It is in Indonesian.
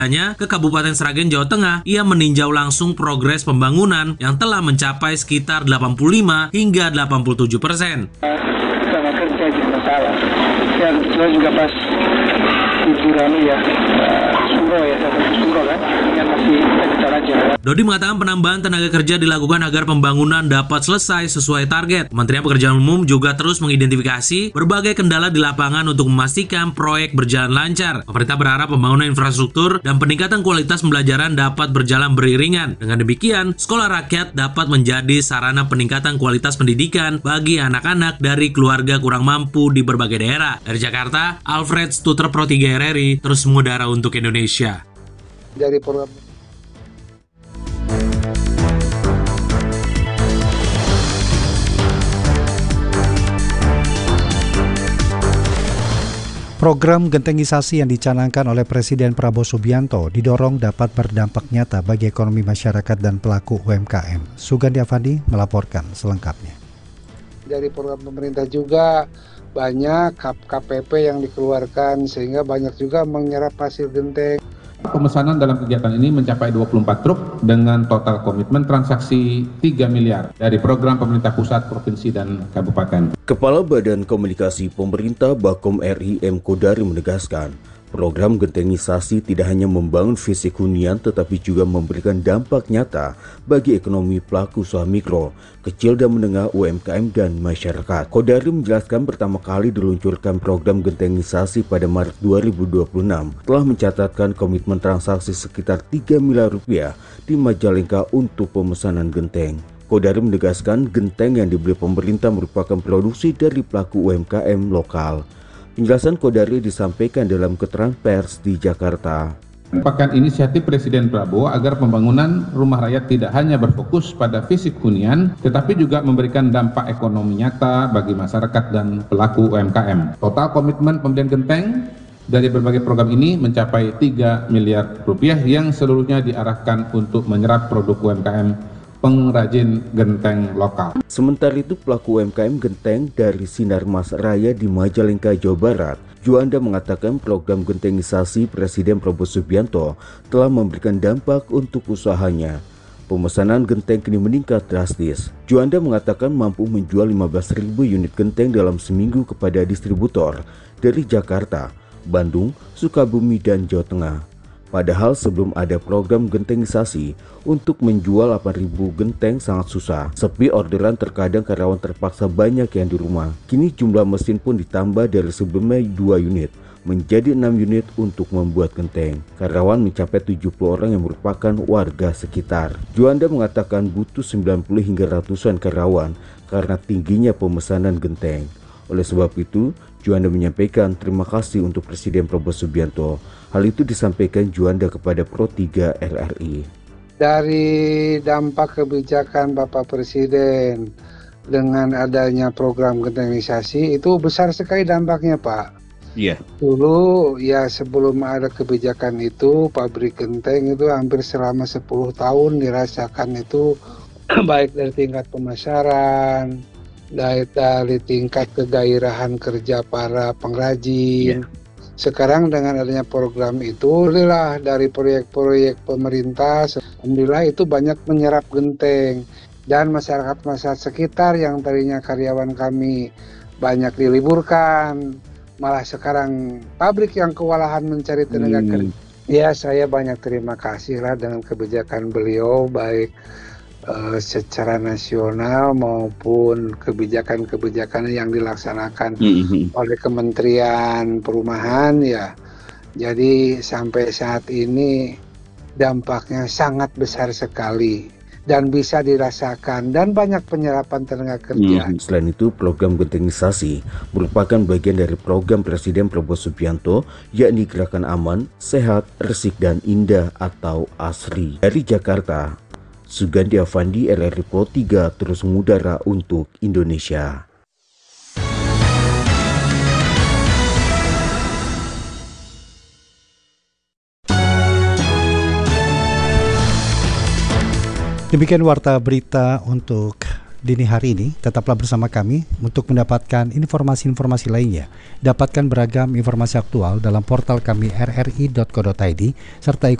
Hanya ke Kabupaten Sragen, Jawa Tengah, ia meninjau langsung progres pembangunan yang telah mencapai sekitar 85 hingga 87%. Sama kerja juga masalah. Ya, saya juga pas liburan ya, Suro ya, Suro kan, yang masih kejar aja. Dodi mengatakan penambahan tenaga kerja dilakukan agar pembangunan dapat selesai sesuai target. Kementerian Pekerjaan Umum juga terus mengidentifikasi berbagai kendala di lapangan untuk memastikan proyek berjalan lancar. Pemerintah berharap pembangunan infrastruktur dan peningkatan kualitas pembelajaran dapat berjalan beriringan. Dengan demikian, sekolah rakyat dapat menjadi sarana peningkatan kualitas pendidikan bagi anak-anak dari keluarga kurang mampu di berbagai daerah. Dari Jakarta, Alfred Stuter, Pro 3 RRI, terus mengudara untuk Indonesia. Dari program Program gentengisasi yang dicanangkan oleh Presiden Prabowo Subianto didorong dapat berdampak nyata bagi ekonomi masyarakat dan pelaku UMKM. Sugandi Afandi melaporkan selengkapnya. Dari program pemerintah juga banyak KPP yang dikeluarkan sehingga banyak juga menyerap hasil genteng. Pemesanan dalam kegiatan ini mencapai 24 truk dengan total komitmen transaksi 3 miliar dari program pemerintah pusat, provinsi, dan kabupaten. Kepala Badan Komunikasi Pemerintah Bakom RI M. Kodari menegaskan, program gentengisasi tidak hanya membangun fisik hunian tetapi juga memberikan dampak nyata bagi ekonomi pelaku usaha mikro, kecil dan menengah UMKM dan masyarakat. Kodari menjelaskan pertama kali diluncurkan program gentengisasi pada Maret 2026 telah mencatatkan komitmen transaksi sekitar 3 miliar rupiah di Majalengka untuk pemesanan genteng. Kodari menegaskan genteng yang dibeli pemerintah merupakan produksi dari pelaku UMKM lokal. Penjelasan Kodari disampaikan dalam keterangan pers di Jakarta. Merupakan inisiatif Presiden Prabowo agar pembangunan rumah rakyat tidak hanya berfokus pada fisik hunian, tetapi juga memberikan dampak ekonomi nyata bagi masyarakat dan pelaku UMKM. Total komitmen pembelian genteng dari berbagai program ini mencapai 3 miliar rupiah yang seluruhnya diarahkan untuk menyerap produk UMKM pengrajin genteng lokal. Sementara itu pelaku UMKM genteng dari Sinar Mas Raya di Majalengka, Jawa Barat, Juanda mengatakan program gentengisasi Presiden Prabowo Subianto telah memberikan dampak untuk usahanya. Pemesanan genteng kini meningkat drastis. Juanda mengatakan mampu menjual 15.000 unit genteng dalam seminggu kepada distributor dari Jakarta, Bandung, Sukabumi, dan Jawa Tengah. Padahal sebelum ada program gentengisasi, untuk menjual 8.000 genteng sangat susah. Sepi orderan terkadang karyawan terpaksa banyak yang di rumah. Kini jumlah mesin pun ditambah dari sebelumnya 2 unit menjadi 6 unit untuk membuat genteng. Karyawan mencapai 70 orang yang merupakan warga sekitar. Juanda mengatakan butuh 90 hingga ratusan karyawan karena tingginya pemesanan genteng. Oleh sebab itu, Juanda menyampaikan terima kasih untuk Presiden Prabowo Subianto. Hal itu disampaikan Juanda kepada Pro 3 RRI. Dari dampak kebijakan Bapak Presiden dengan adanya program gentengisasi itu besar sekali dampaknya, Pak. Iya. Dulu ya sebelum ada kebijakan itu pabrik genteng itu hampir selama 10 tahun dirasakan itu baik dari tingkat pemasaran, dari tingkat kegairahan kerja para pengrajin. Sekarang dengan adanya program itu, alhamdulillah dari proyek-proyek pemerintah, alhamdulillah itu banyak menyerap genteng. Dan masyarakat-masyarakat sekitar yang tadinya karyawan kami banyak diliburkan, malah sekarang pabrik yang kewalahan mencari tenaga kerja. Ya, saya banyak terima kasih lah dengan kebijakan beliau, baik secara nasional maupun kebijakan-kebijakan yang dilaksanakan oleh Kementerian Perumahan ya. Jadi sampai saat ini dampaknya sangat besar sekali dan bisa dirasakan dan banyak penyerapan tenaga kerja. Selain itu, program gentengisasi merupakan bagian dari program Presiden Prabowo Subianto, yakni Gerakan Aman, Sehat, Resik, dan Indah atau ASRI. Dari Jakarta, Sugandi Afandi, RRI Pro 3 terus mengudara untuk Indonesia. Demikian warta berita untuk dini hari ini. Tetaplah bersama kami untuk mendapatkan informasi-informasi lainnya. Dapatkan beragam informasi aktual dalam portal kami rri.co.id serta